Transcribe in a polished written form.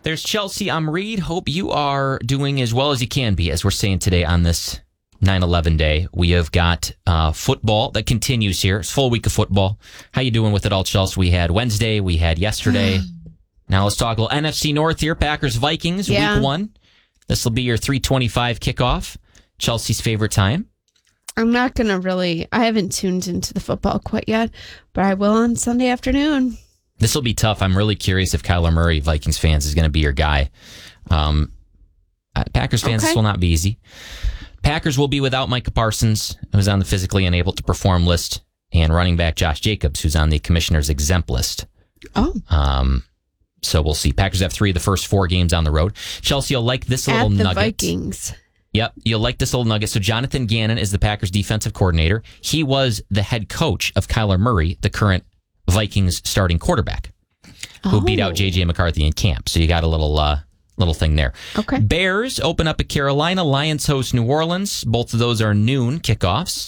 There's Chelsea. I'm Reed. Hope you are doing as well as you can be, as we're saying today on this 9/11 day. We have got football that continues here. It's a full week of football. How you doing with it all, Chelsea? We had Wednesday. We had yesterday. Now let's talk a little NFC North here. Packers-Vikings, week 1. This will be your 3:25 kickoff. Chelsea's favorite time. I'm not going to I haven't tuned into the football quite yet, but I will on Sunday afternoon. This will be tough. I'm really curious if Kyler Murray, Vikings fans, is going to be your guy. Packers fans, This will not be easy. Packers will be without Micah Parsons, who's on the physically unable to perform list, and running back Josh Jacobs, who's on the commissioner's exempt list. So we'll see. Packers have 3 of the first 4 games on the road. Chelsea, you'll like this little nugget. At the Vikings. Yep, you'll like this little nugget. So Jonathan Gannon is the Packers defensive coordinator. He was the head coach of Kyler Murray, the current Vikings starting quarterback, who beat out J.J. McCarthy in camp. So you got a little thing there. Okay. Bears open up at Carolina. Lions host New Orleans. Both of those are noon kickoffs.